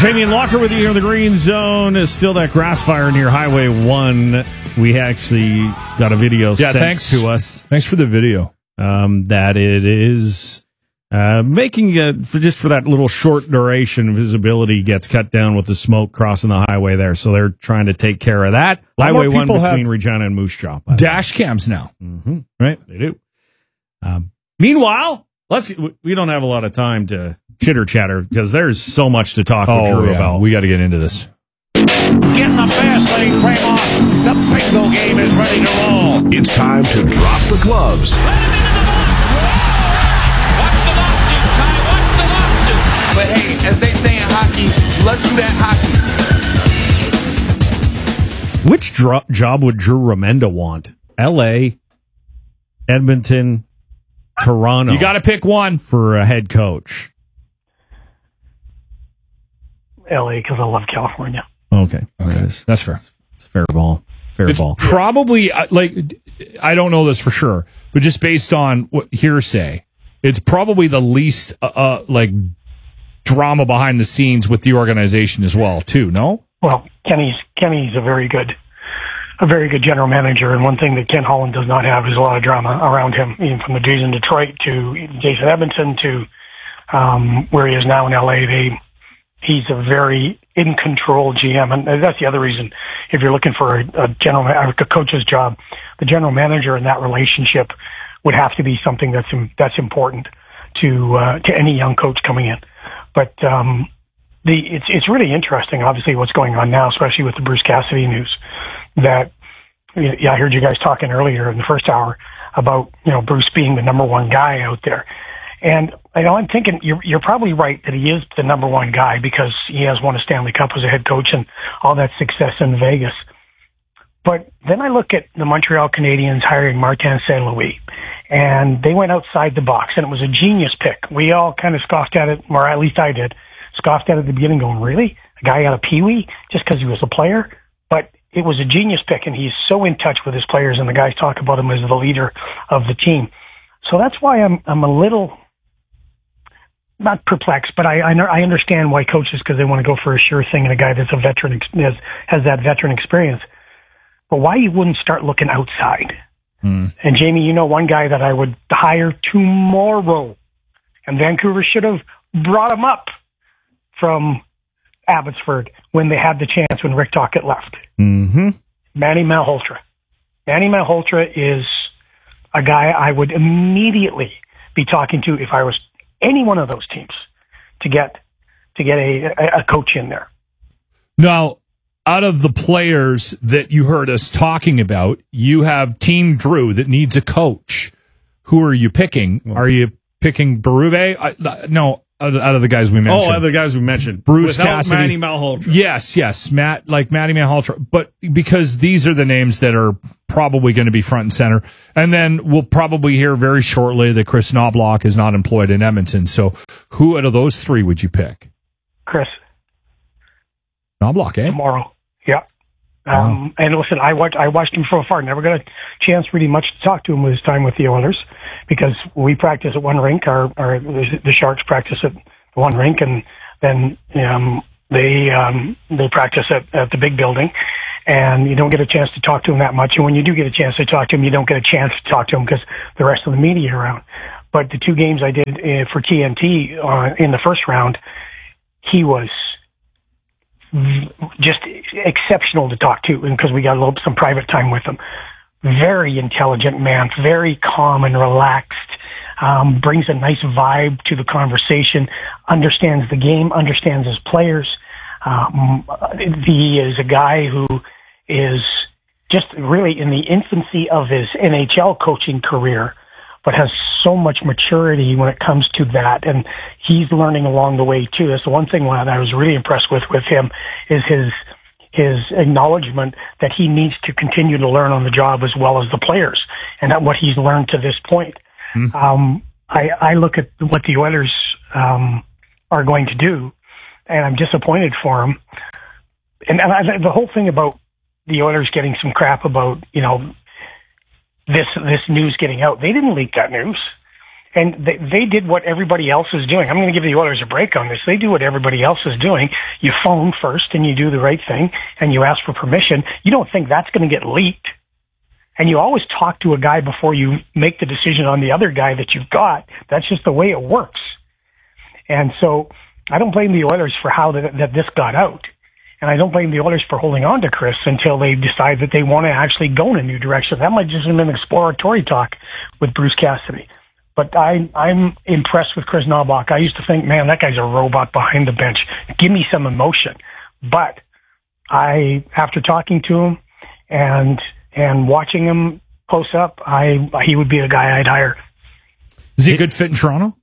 Jamie and Walker with you here in the Green Zone. Is still that grass fire near Highway 1. We actually got a video sent to us. Thanks for the video. That it is making for that little short duration, visibility gets cut down with the smoke crossing the highway there. So they're trying to take care of that. Highway 1 between Regina and Moose Jaw. Dash cams now. Mm-hmm. Right? They do. Meanwhile, we don't have a lot of time to chitter chatter because there's so much to talk with Drew about. We got to get into this. Getting the fast lane frame on. The bingo game is ready to roll. It's time to drop the gloves. Let him into the box. Watch the lawsuit, Ty. Watch the lawsuit. But hey, as they say in hockey, let's do that hockey. Which job would Drew Remenda want? L.A., Edmonton, Toronto. You got to pick one for a head coach. LA, because I love California. Okay. That's fair. It's fair ball. It's probably, I don't know this for sure, but just based on what hearsay, it's probably the least, drama behind the scenes with the organization as well, too, no? Well, Kenny's a very good general manager, and one thing that Ken Holland does not have is a lot of drama around him, even from the days in Detroit to Jason Edmonton to where he is now in LA. He's a very in-control GM, and that's the other reason. If you're looking for a coach's job, the general manager in that relationship would have to be something that's important to any young coach coming in. But it's really interesting, obviously, what's going on now, especially with the Bruce Cassidy news. That I heard you guys talking earlier in the first hour about Bruce being the number one guy out there. And I'm thinking you're probably right that he is the number one guy because he has won a Stanley Cup as a head coach and all that success in Vegas. But then I look at the Montreal Canadiens hiring Martin St. Louis, and they went outside the box, and it was a genius pick. We all kind of scoffed at it, or at least I did, scoffed at it at the beginning going, really? A guy out of Pee-wee just because he was a player? But it was a genius pick, and he's so in touch with his players, and the guys talk about him as the leader of the team. So that's why I'm a little... not perplexed, but I understand why coaches, because they want to go for a sure thing and a guy that's a veteran, has that veteran experience. But why you wouldn't start looking outside? And Jamie, one guy that I would hire tomorrow, and Vancouver should have brought him up from Abbotsford when they had the chance when Rick Tocchet left. Mm-hmm. Manny Malhotra. Manny Malhotra is a guy I would immediately be talking to if I was any one of those teams to get a coach in there. Now, out of the players that you heard us talking about, you have Team Drew that needs a coach. Who are you picking? Are you picking Berube? No, out of the guys we mentioned. Oh, out of the guys we mentioned. Bruce Without Cassidy. Manny Malhotra. Yes. Matty Malhotra. But because these are the names that are probably going to be front and center. And then we'll probably hear very shortly that Chris Knobloch is not employed in Edmonton. So who out of those three would you pick? Chris. Knobloch, Tomorrow. Yeah. Wow. And listen, I watched him from afar. Never got a chance really much to talk to him with his time with the Oilers because we practice at one rink. The Sharks practice at one rink, and then they practice at the big building. And you don't get a chance to talk to him that much. And when you do get a chance to talk to him, you don't get a chance to talk to him because the rest of the media are around. But the two games I did for TNT in the first round, he was just exceptional to talk to, and because we got some private time with him. Very intelligent man, very calm and relaxed, brings a nice vibe to the conversation, understands the game, understands his players. He is a guy who is just really in the infancy of his NHL coaching career, but has so much maturity when it comes to that. And he's learning along the way too. That's the one thing that I was really impressed with him is his acknowledgement that he needs to continue to learn on the job as well as the players and that what he's learned to this point. I look at what the Oilers are going to do, and I'm disappointed for him. And the whole thing about the Oilers getting some crap about, this news getting out, they didn't leak that news. And they did what everybody else is doing. I'm going to give the Oilers a break on this. They do what everybody else is doing. You phone first and you do the right thing and you ask for permission. You don't think that's going to get leaked. And you always talk to a guy before you make the decision on the other guy that you've got. That's just the way it works. And so I don't blame the Oilers for how that this got out. And I don't blame the Oilers for holding on to Chris until they decide that they want to actually go in a new direction. That might just have been exploratory talk with Bruce Cassidy. But I'm impressed with Chris Knobloch. I used to think, man, that guy's a robot behind the bench. Give me some emotion. But after talking to him and watching him close up, he would be a guy I'd hire. Is he a good fit in Toronto?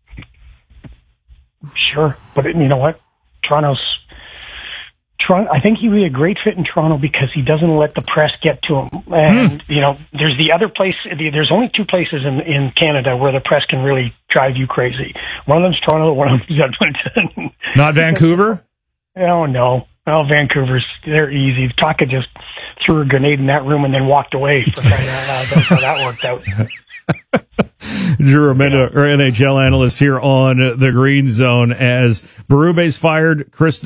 Sure. But you know what? Toronto, I think he would be a great fit in Toronto because he doesn't let the press get to him. And, there's the other place, there's only two places in Canada where the press can really drive you crazy. One of them's Toronto, one of them's Edmonton. Not Vancouver? Oh, no. Oh, Vancouver's, they're easy. Taka just threw a grenade in that room and then walked away. For crying out loud. That's how that worked out. Drew Remenda, our NHL analyst here on the Green Zone, as Berube's fired. Chris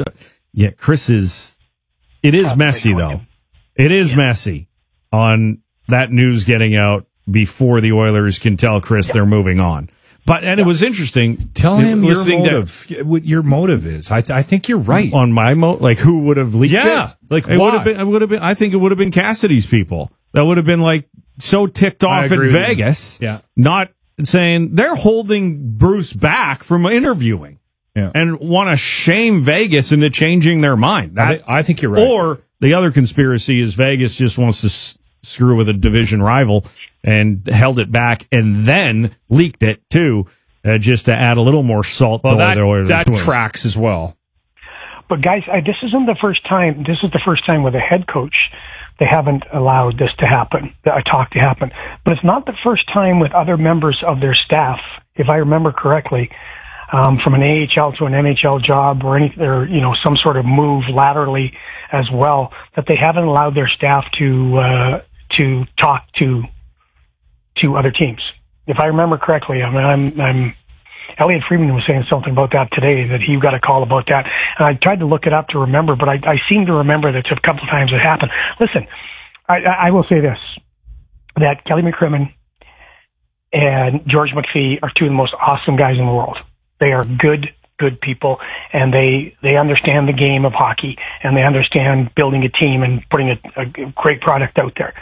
is. It is messy, though. It is messy on that news getting out before the Oilers can tell Chris they're moving on. And it was interesting. Tell him your motive. What your motive is. I think you're right. On my like who would have leaked it? Like it why? would have been. I think it would have been Cassidy's people. That would have been like so ticked off at Vegas. Yeah. Not saying they're holding Bruce back from interviewing. Yeah. And want to shame Vegas into changing their mind. I think you're right. Or the other conspiracy is Vegas just wants to screw with a division rival and held it back and then leaked it too, just to add a little more salt to that, the Oilers. That tracks as well. But guys, this isn't the first time. This is the first time with a head coach they haven't allowed this to happen, a talk to happen. But it's not the first time with other members of their staff, if I remember correctly. From an AHL to an NHL job or some sort of move laterally as well, that they haven't allowed their staff to talk to other teams. If I remember correctly, I'm Elliot Friedman was saying something about that today, that he got a call about that. And I tried to look it up to remember, but I seem to remember that a couple of times it happened. Listen, I will say this, that Kelly McCrimmon and George McPhee are two of the most awesome guys in the world. They are good people, and they understand the game of hockey, and they understand building a team and putting a great product out there.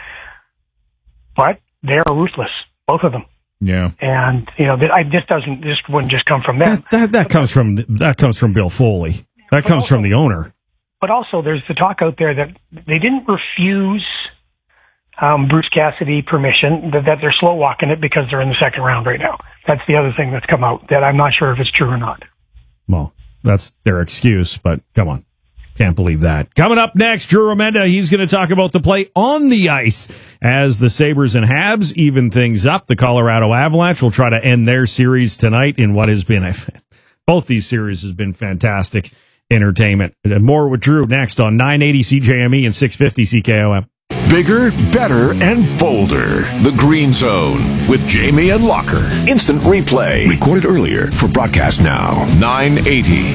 But they are ruthless, both of them. Yeah. And this wouldn't just come from them. That comes from Bill Foley. That comes from the owner. But also, there's the talk out there that they didn't refuse Bruce Cassidy permission, that they're slow walking it because they're in the second round right now. That's the other thing that's come out, that I'm not sure if it's true or not. Well, that's their excuse, but come on. Can't believe that. Coming up next, Drew Remenda, he's going to talk about the play on the ice as the Sabres and Habs even things up. The Colorado Avalanche will try to end their series tonight in what has been both these series has been fantastic entertainment. More with Drew next on 980 CJME and 650 CKOM. Bigger, better, and bolder. The Green Zone with Jamie and Locker. Instant replay. Recorded earlier for broadcast now. 980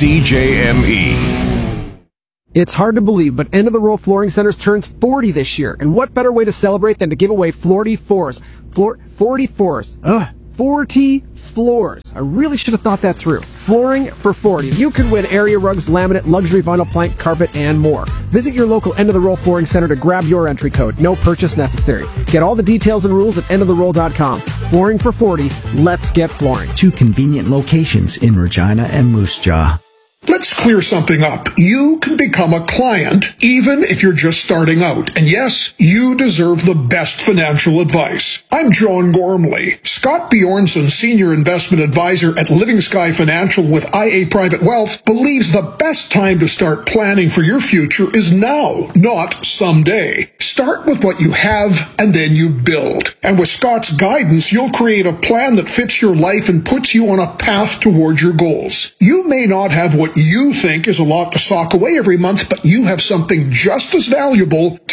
CJME. It's hard to believe, but End of the Roll Flooring Centers turns 40 this year. And what better way to celebrate than to give away 40 floors? 40 floors. 40 floors. I really should have thought that through. Flooring for 40. You can win area rugs, laminate, luxury vinyl plank, carpet, and more. Visit your local End of the Roll Flooring Center to grab your entry code. No purchase necessary. Get all the details and rules at endoftheroll.com. Flooring for 40. Let's get flooring. 2 convenient locations in Regina and Moose Jaw. Let's clear something up. You can become a client even if you're just starting out. And yes, you deserve the best financial advice. I'm John Gormley. Scott Bjornsson, Senior Investment Advisor at Living Sky Financial with IA Private Wealth, believes the best time to start planning for your future is now, not someday. Start with what you have and then you build. And with Scott's guidance, you'll create a plan that fits your life and puts you on a path towards your goals. You may not have what you think is a lot to sock away every month, but you have something just as valuable,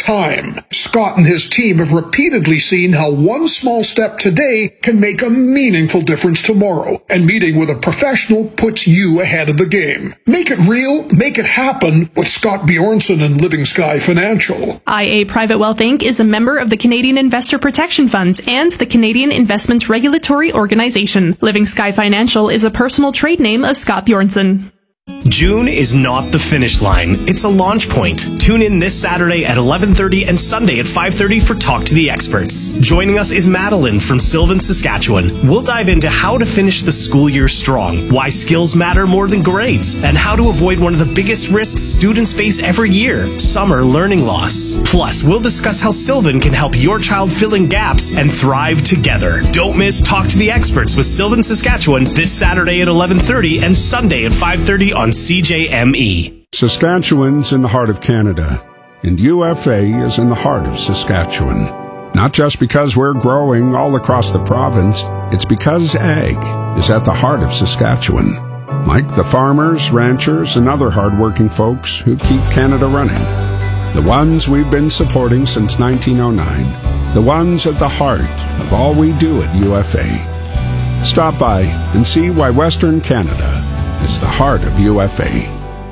time. Scott and his team have repeatedly seen how one small step today can make a meaningful difference tomorrow, and meeting with a professional puts you ahead of the game. Make it real, make it happen with Scott Bjornson and Living Sky Financial. IA Private Wealth Inc. is a member of the Canadian Investor Protection Funds and the Canadian Investments Regulatory Organization. Living Sky Financial is a personal trade name of Scott Bjornson. June is not the finish line, it's a launch point. Tune in this Saturday at 11:30 and Sunday at 5:30 for Talk to the Experts. Joining us is Madeline from Sylvan, Saskatchewan. We'll dive into how to finish the school year strong, why skills matter more than grades, and how to avoid one of the biggest risks students face every year, summer learning loss. Plus, we'll discuss how Sylvan can help your child fill in gaps and thrive together. Don't miss Talk to the Experts with Sylvan, Saskatchewan this Saturday at 11:30 and Sunday at 5:30 on CJME. Saskatchewan's in the heart of Canada, and UFA is in the heart of Saskatchewan. Not just because we're growing all across the province, it's because ag is at the heart of Saskatchewan. Like the farmers, ranchers, and other hardworking folks who keep Canada running. The ones we've been supporting since 1909. The ones at the heart of all we do at UFA. Stop by and see why Western Canada is the heart of UFA.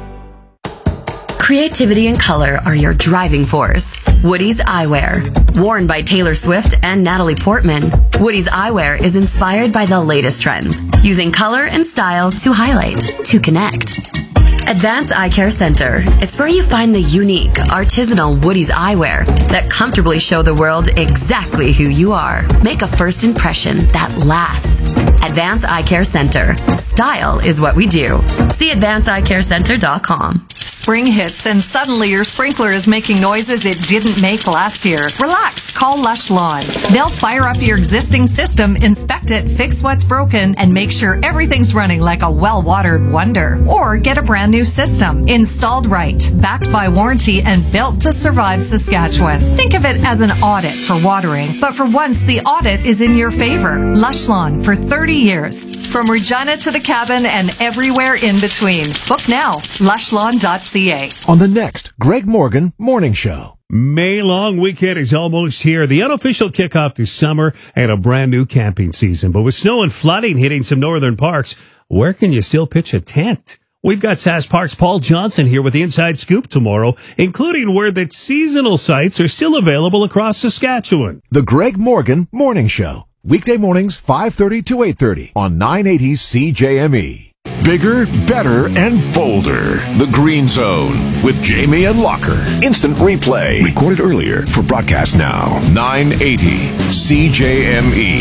Creativity and color are your driving force. Woody's Eyewear. Worn by Taylor Swift and Natalie Portman, Woody's Eyewear is inspired by the latest trends, using color and style to highlight, to connect. Advanced Eye Care Center. It's where you find the unique, artisanal Woody's eyewear that comfortably show the world exactly who you are. Make a first impression that lasts. Advanced Eye Care Center. Style is what we do. See AdvancedEyeCareCenter.com. Spring hits and suddenly your sprinkler is making noises it didn't make last year. Relax, call Lush Lawn. They'll fire up your existing system, inspect it, fix what's broken, and make sure everything's running like a well-watered wonder. Or get a brand new system, installed right, backed by warranty, and built to survive Saskatchewan. Think of it as an audit for watering, but for once the audit is in your favor. Lush Lawn for 30 years. From Regina to the cabin and everywhere in between. Book now, lushlawn.ca. On the next Greg Morgan Morning Show. May long weekend is almost here. The unofficial kickoff to summer and a brand new camping season. But with snow and flooding hitting some northern parks, where can you still pitch a tent? We've got Sask Park's Paul Johnson here with the Inside Scoop tomorrow, including where the seasonal sites are still available across Saskatchewan. The Greg Morgan Morning Show. Weekday mornings, 5:30 to 8:30 on 980 CJME. Bigger, better, and bolder. The Green Zone with Jamie and Locker. Instant replay. Recorded earlier for broadcast now. 980 CJME.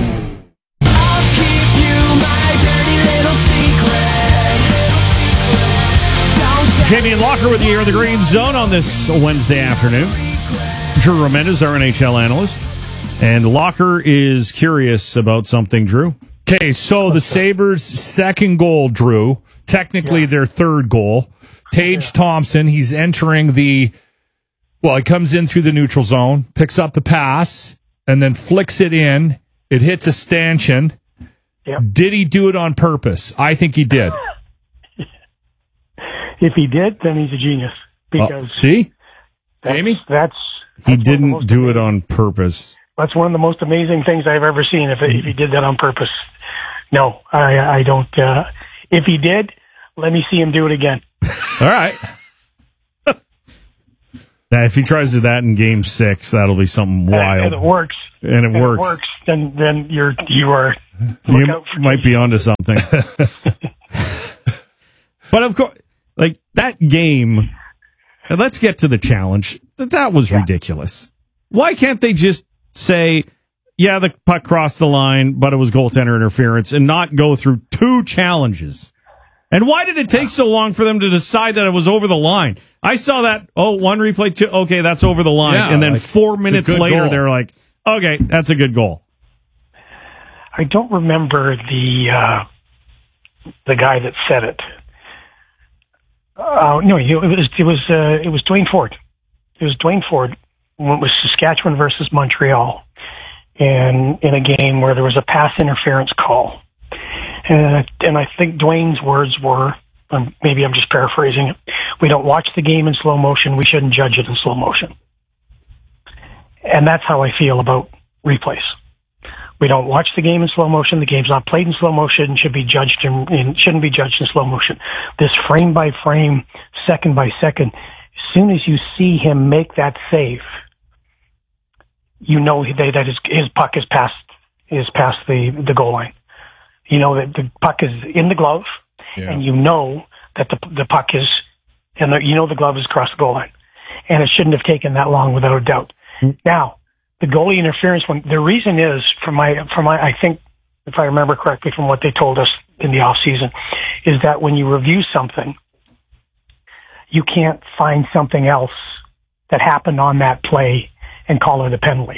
Jamie and Locker with you here in the Green Zone on this Wednesday afternoon. Drew Ramirez, our NHL analyst. And Locker is curious about something, Drew. Okay, so the Sabres' second goal, Drew, technically their third goal. Tage Thompson, he's entering he comes in through the neutral zone, picks up the pass, and then flicks it in. It hits a stanchion. Yep. Did he do it on purpose? I think he did. If he did, then he's a genius. Because see? Jamie? He didn't do it on purpose. That's one of the most amazing things I've ever seen. If he did that on purpose, no, I don't. If he did, let me see him do it again. All right. Now, if he tries to do that in Game 6, that'll be something wild. And it works. And it works. Then you are. You might be onto something. But of course, like that game. Let's get to the challenge. That was ridiculous. Why can't they just say, yeah, the puck crossed the line, but it was goaltender interference, and not go through two challenges? And why did it take so long for them to decide that it was over the line? I saw that, one replay, two, okay, that's over the line. Yeah, and then 4 minutes later, they're like, okay, that's a good goal. I don't remember the guy that said it. No, it was Dwayne Ford. It was Dwayne Ford when it was Saskatchewan versus Montreal, and in a game where there was a pass interference call. And I think Dwayne's words were, maybe I'm just paraphrasing it, we don't watch the game in slow motion, we shouldn't judge it in slow motion. And that's how I feel about replays. We don't watch the game in slow motion. The game's not played in slow motion. Shouldn't be judged in slow motion. This frame by frame, second by second. As soon as you see him make that save, you know that his puck is past the goal line. You know that the puck is in the glove, and you know that the puck is, and you know the glove is across the goal line, and it shouldn't have taken that long without a doubt. Now, the goalie interference one, the reason is I think, if I remember correctly from what they told us in the off season, is that when you review something, you can't find something else that happened on that play and call it a penalty.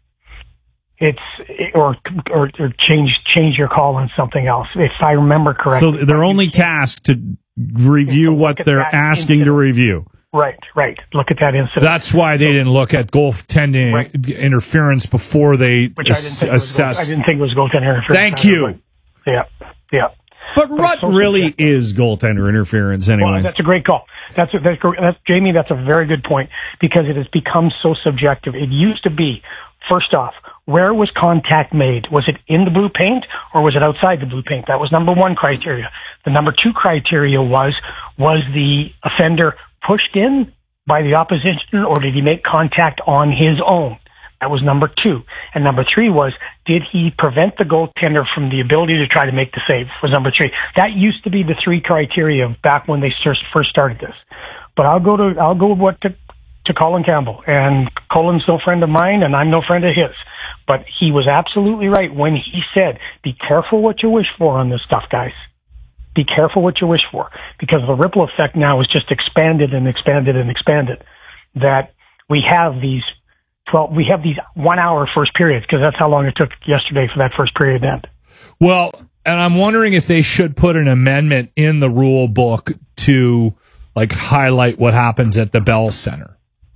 Or change your call on something else, if I remember correctly. So they're only tasked to review what they're asking to review. Right. Look at that incident. That's why they didn't look at goaltending interference before they assessed. I didn't think it was goaltender interference. Thank you. Yeah. But what really is goaltender interference anyway? Well, that's a great call. That's Jamie, that's a very good point, because it has become so subjective. It used to be, first off, where was contact made? Was it in the blue paint or was it outside the blue paint? That was number one criteria. The number two criteria was the offender pushed in by the opposition, or did he make contact on his own? That was number two. And number three was, did he prevent the goaltender from the ability to try to make the save? Was number three. That used to be the three criteria back when they first started this. But I'll go to Colin Campbell, and Colin's no friend of mine, and I'm no friend of his. But he was absolutely right when he said, be careful what you wish for on this stuff, guys. Be careful what you wish for, because the ripple effect now is just expanded and expanded and expanded. That we have these 1 hour first periods, because that's how long it took yesterday for that first period to end. Well, and I'm wondering if they should put an amendment in the rule book to highlight what happens at the Bell Center.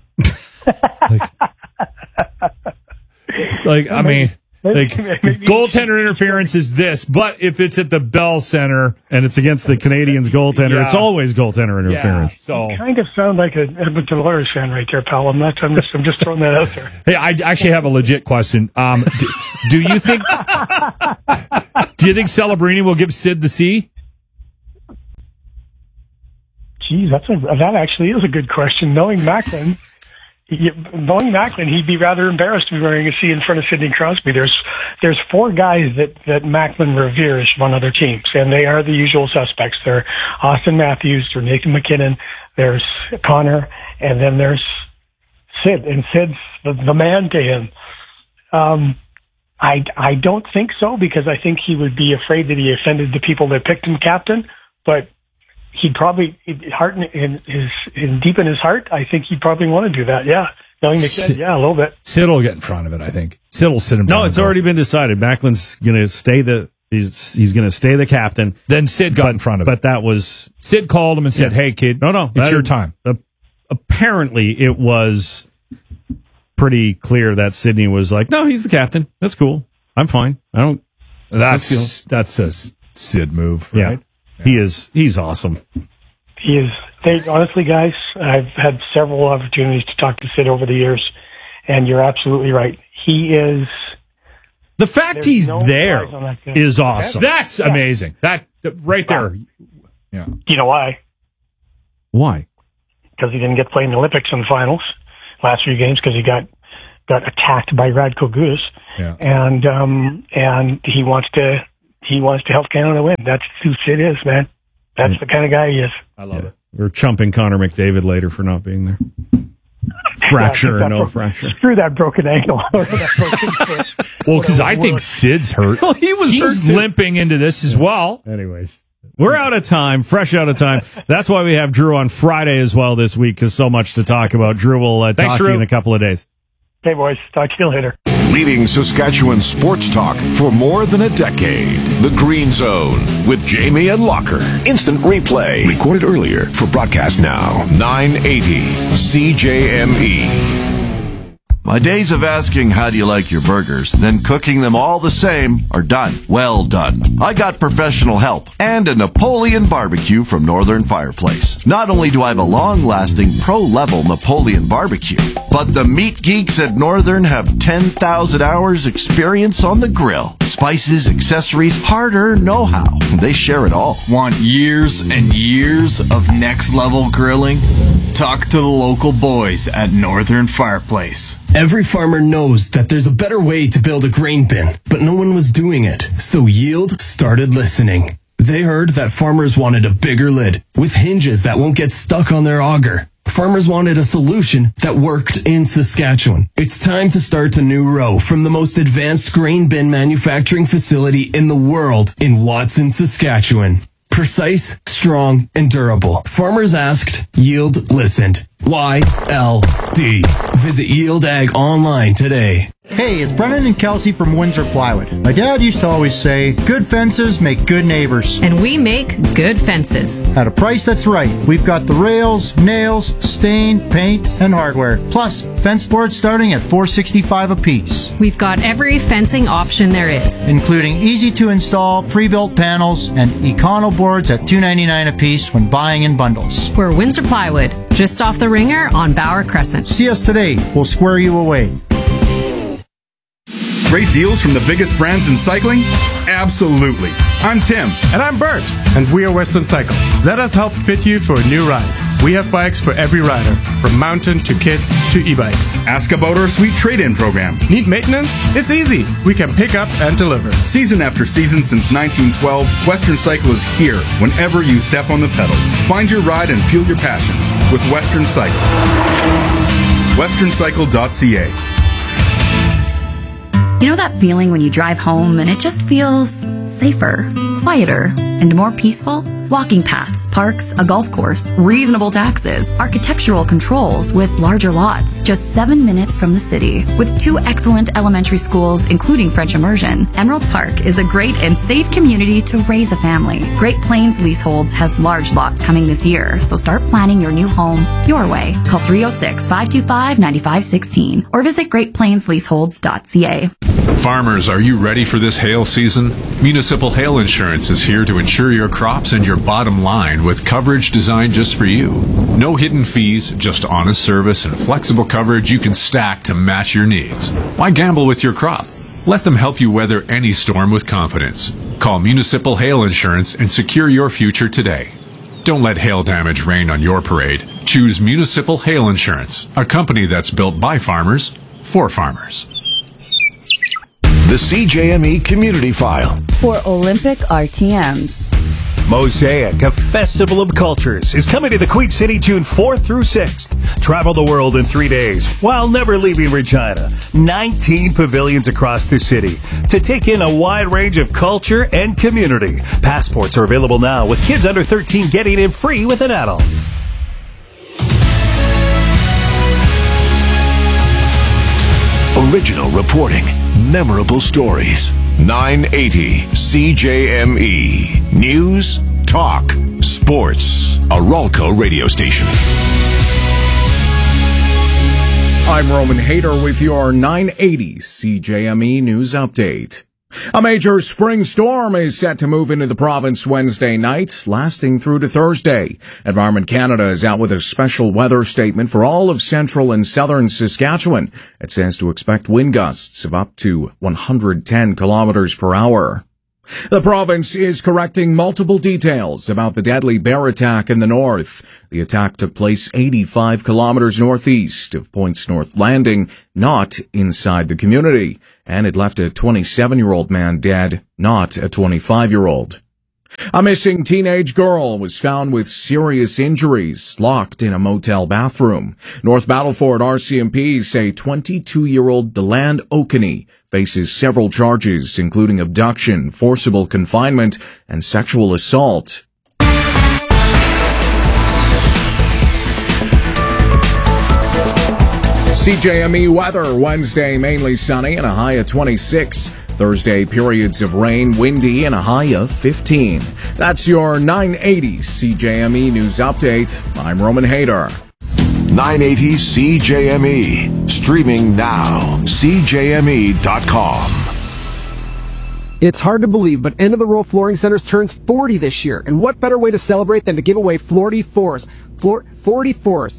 Goaltender interference is this, but if it's at the Bell Center and it's against the Canadians goaltender, it's always goaltender interference. Yeah, so you kind of sound like an Edmonton Oilers fan right there, pal. I'm just throwing that out there. Hey, I actually have a legit question. Do you think Celebrini will give Sid the C? Geez, that actually is a good question. Knowing Macklin, he'd be rather embarrassed to be wearing a C in front of Sidney Crosby. There's four guys that Macklin reveres on other teams, and they are the usual suspects. They're Austin Matthews, there's Nathan McKinnon, there's Connor, and then there's Sid, and Sid's the man to him. I don't think so, because I think he would be afraid that he offended the people that picked him captain, but he'd probably, deep in his heart, I think he'd probably want to do that. Yeah. Knowing the kid, a little bit. Sid will get in front of it, I think. Sid will sit him down. No, it's already been decided. Macklin's going to stay he's going to stay the captain. Then Sid got in front of it. But that was... Sid called him and said, hey, kid, it's your time. Apparently, it was pretty clear that Sidney was like, no, he's the captain. That's cool. I'm fine. I don't... That's a Sid move, right? Yeah. He's awesome. He is. Honestly, guys, I've had several opportunities to talk to Sid over the years, and you're absolutely right. He is. The fact he's there is awesome. That's amazing. That right there. Yeah. You know why? Why? Because he didn't get to play in the Olympics in the finals last few games, because he got attacked by Radko Gudas, and he wants to help Canada win. That's who Sid is, man. That's the kind of guy he is. I love it. We're chumping Connor McDavid later for not being there. Fracture or no fracture. Screw that broken ankle. Well, because I think Sid's hurt. Well, he's limping into this as well. Anyways, we're out of time, fresh out of time. That's why we have Drew on Friday as well this week, because so much to talk about. Drew will talk to you in a couple of days. Hey, boys. Talk to you later. Leading Saskatchewan sports talk for more than a decade. The Green Zone with Jamie and Locker. Instant replay. Recorded earlier for broadcast now. 980 CJME. My days of asking how do you like your burgers, then cooking them all the same are done. Well done. I got professional help and a Napoleon barbecue from Northern Fireplace. Not only do I have a long-lasting pro-level Napoleon barbecue, but the meat geeks at Northern have 10,000 hours experience on the grill. Spices, accessories, hard-earned know-how. They share it all. Want years and years of next-level grilling? Talk to the local boys at Northern Fireplace. Every farmer knows that there's a better way to build a grain bin, but no one was doing it. So Yield started listening. They heard that farmers wanted a bigger lid with hinges that won't get stuck on their auger. Farmers wanted a solution that worked in Saskatchewan. It's time to start a new row from the most advanced grain bin manufacturing facility in the world in Watson, Saskatchewan. Precise, strong, and durable. Farmers asked, Yield listened. YLD. Visit Yield Ag online today. Hey, it's Brennan and Kelsey from Windsor Plywood. My dad used to always say, good fences make good neighbors. And we make good fences. At a price that's right. We've got the rails, nails, stain, paint, and hardware. Plus, fence boards starting at $465 a piece. We've got every fencing option there is, including easy-to-install, pre-built panels, and Econo boards at $299 a piece when buying in bundles. We're Windsor Plywood, just off the Ringer on Bauer Crescent. See us today. We'll square you away. Great deals from the biggest brands in cycling? Absolutely. I'm Tim. And I'm Bert. And we are Western Cycle. Let us help fit you for a new ride. We have bikes for every rider, from mountain to kids to e-bikes. Ask about our sweet trade-in program. Need maintenance? It's easy. We can pick up and deliver. Season after season since 1912, Western Cycle is here whenever you step on the pedals. Find your ride and fuel your passion with Western Cycle. westerncycle.ca. You know that feeling when you drive home and it just feels safer, quieter, and more peaceful? Walking paths, parks, a golf course, reasonable taxes, architectural controls with larger lots, just 7 minutes from the city. With 2 excellent elementary schools, including French immersion, Emerald Park is a great and safe community to raise a family. Great Plains Leaseholds has large lots coming this year, so start planning your new home your way. Call 306-525-9516 or visit greatplainsleaseholds.ca. Farmers, are you ready for this hail season? Municipal Hail Insurance is here to insure your crops and your bottom line with coverage designed just for you. No hidden fees, just honest service and flexible coverage you can stack to match your needs. Why gamble with your crop? Let them help you weather any storm with confidence. Call Municipal Hail Insurance and secure your future today. Don't let hail damage rain on your parade. Choose Municipal Hail Insurance, a company that's built by farmers for farmers. The CJME Community File. For Olympic RTMs. Mosaic, a festival of cultures, is coming to the Queen City June 4th through 6th. Travel the world in 3 days while never leaving Regina. 19 pavilions across the city to take in a wide range of culture and community. Passports are available now, with kids under 13 getting in free with an adult. Original reporting, memorable stories. 980 CJME. News, talk, sports. A Ralco radio station. I'm Roman Hader with your 980 CJME News Update. A major spring storm is set to move into the province Wednesday night, lasting through to Thursday. Environment Canada is out with a special weather statement for all of central and southern Saskatchewan. It says to expect wind gusts of up to 110 kilometers per hour. The province is correcting multiple details about the deadly bear attack in the north. The attack took place 85 kilometers northeast of Points North Landing, not inside the community, and it left a 27-year-old man dead, not a 25-year-old. A missing teenage girl was found with serious injuries, locked in a motel bathroom. North Battleford RCMP say 22-year-old Deland Okaney faces several charges, including abduction, forcible confinement, and sexual assault. CJME weather, Wednesday mainly sunny and a high of 26. Thursday, periods of rain, windy, and a high of 15. That's your 980 CJME News Update. I'm Roman Hader. 980 CJME. Streaming now. CJME.com. It's hard to believe, but End of the Road Flooring Centers turns 40 this year. And what better way to celebrate than to give away 40 floors? 40 floors.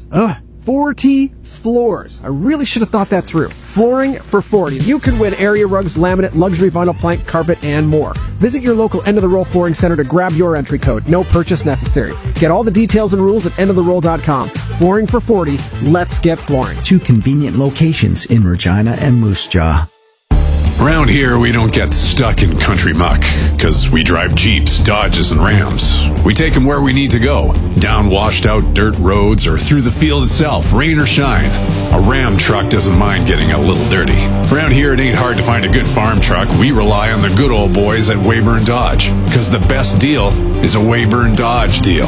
40 floors. I really should have thought that through. Flooring for 40. You can win area rugs, laminate, luxury vinyl plank, carpet, and more. Visit your local End of the Road Flooring Center to grab your entry code. No purchase necessary. Get all the details and rules at endoftheroll.com. Flooring for 40. Let's get flooring. 2 convenient locations in Regina and Moose Jaw. Around here, we don't get stuck in country muck, because we drive Jeeps, Dodges, and Rams. We take them where we need to go, down washed-out dirt roads or through the field itself, rain or shine. A Ram truck doesn't mind getting a little dirty. Around here, it ain't hard to find a good farm truck. We rely on the good old boys at Weyburn Dodge, because the best deal is a Weyburn Dodge deal.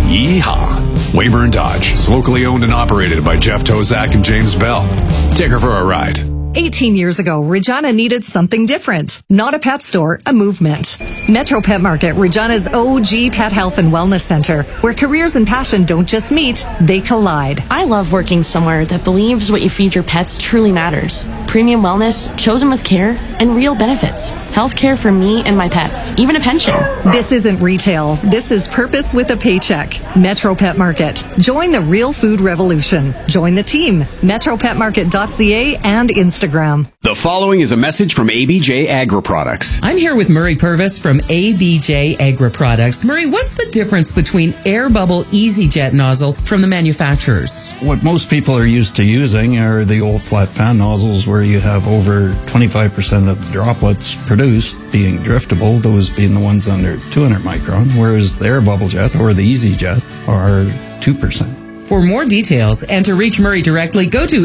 Yeehaw! Weyburn Dodge is locally owned and operated by Jeff Tozak and James Bell. Take her for a ride. 18 years ago, Regina needed something different. Not a pet store, a movement. Metro Pet Market, Regina's OG pet health and wellness center, where careers and passion don't just meet, they collide. I love working somewhere that believes what you feed your pets truly matters. Premium wellness, chosen with care, and real benefits. Health care for me and my pets, even a pension. This isn't retail. This is purpose with a paycheck. Metro Pet Market. Join the real food revolution. Join the team. MetroPetMarket.ca and Instagram. The following is a message from ABJ Agri Products. I'm here with Murray Purvis from ABJ Agri Products. Murray, what's the difference between Air Bubble EasyJet nozzle from the manufacturers? What most people are used to using are the old flat fan nozzles where you have over 25% of the droplets produced being driftable, those being the ones under 200 micron, whereas the Air Bubble Jet or the EasyJet are 2%. For more details and to reach Murray directly, go to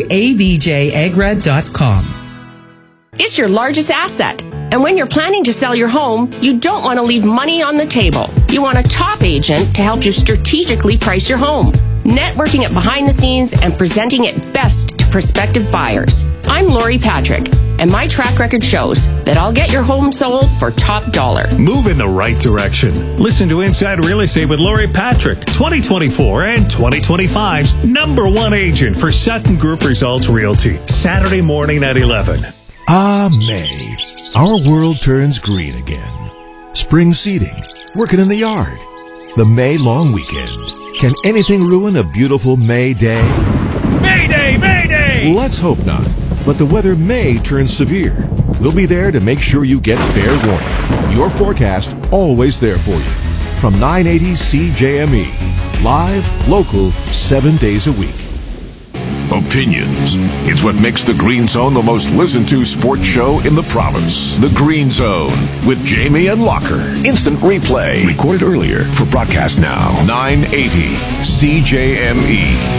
abjagra.com. It's your largest asset. And when you're planning to sell your home, you don't want to leave money on the table. You want a top agent to help you strategically price your home, networking it behind the scenes and presenting it best to prospective buyers. I'm Lori Patrick, and my track record shows that I'll get your home sold for top dollar. Move in the right direction. Listen to Inside Real Estate with Lori Patrick, 2024 and 2025's #1 agent for Sutton Group Results Realty. Saturday morning at 11. May. Our world turns green again. Spring seeding, working in the yard, the May long weekend. Can anything ruin a beautiful May day? Mayday! Mayday! Let's hope not. But the weather may turn severe. We'll be there to make sure you get fair warning. Your forecast always there for you. From 980 CJME. Live, local, 7 days a week. Opinions. It's what makes The Green Zone the most listened to sports show in the province. The Green Zone with Jamie and Locker. Instant replay. Recorded earlier for broadcast now. 980 CJME.